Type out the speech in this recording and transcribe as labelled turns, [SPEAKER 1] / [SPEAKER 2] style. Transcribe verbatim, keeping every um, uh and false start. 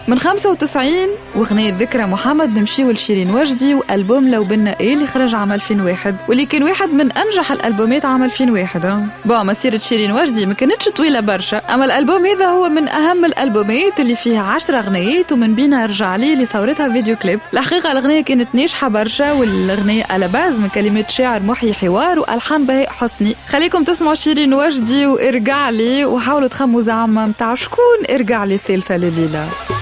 [SPEAKER 1] من خمسة وتسعين وغنية ذكرى محمد نمشيو لشيرين وجدي وألبوم لو بنا إيه اللي خرج عام ألفين وواحد واللي كان واحد من أنجح الألبومات عام ألفين وواحد. بون مسيرة شيرين وجدي ما كانتش طويلة برشا، أما الألبوم هذا هو من أهم الألبومات اللي فيها عشر أغنيات ومن بينها رجع لي اللي صورتها فيديو كليب. الحقيقة الأغنية كانت ناجحة برشا، والأغنية على باز من كلمات شاعر محيي حوار وألحان بهاء حسني. خليكم تسمعوا شيرين وجدي وارجع لي وحاولوا تخموا زعما متاع شكون ارجع لي الثالثة لليلة.